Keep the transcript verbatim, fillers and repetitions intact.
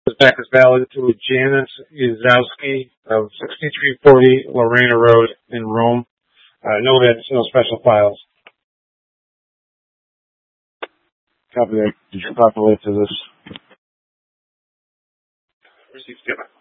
This back is valid to Janice Izowski of sixty-three forty Lorena Road in Rome. Uh, no edits, no special files. Copy that. Did you populate to this? Received.